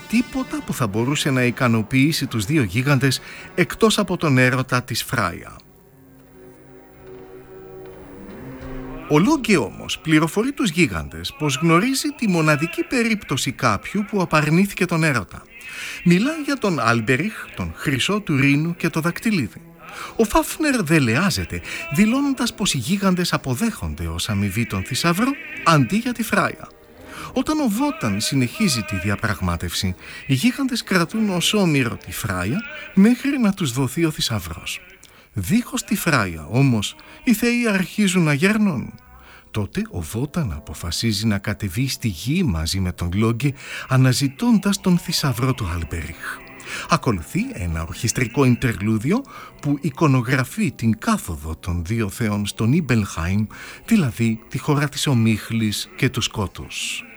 τίποτα που θα μπορούσε να ικανοποιήσει τους δύο γίγαντες εκτός από τον έρωτα της Φράια. Ο Λόγκε όμως πληροφορεί τους γίγαντες πως γνωρίζει τη μοναδική περίπτωση κάποιου που απαρνήθηκε τον έρωτα. Μιλάει για τον Άλμπεριχ, τον Χρυσό του Ρήνου και το Δακτυλίδι. Ο Φάφνερ δελεάζεται, δηλώνοντας πως οι γίγαντες αποδέχονται ως αμοιβή τον θησαυρό αντί για τη Φράια. Όταν ο Βόταν συνεχίζει τη διαπραγμάτευση, οι γίγαντες κρατούν ως όμηρο τη Φράια μέχρι να τους δοθεί ο θησαυρός. Δίχως τη Φράια όμως, οι θεοί αρχίζουν να γέρνουν. Τότε ο Βόταν αποφασίζει να κατεβεί στη γη μαζί με τον Λόγκε, αναζητώντας τον θησαυρό του Άλμπεριχ. Ακολουθεί ένα ορχιστρικό ιντερλούδιο που εικονογραφεί την κάθοδο των δύο θεών στον Νίμπελχάιμ, δηλαδή τη χώρα της ομίχλης και του σκότους.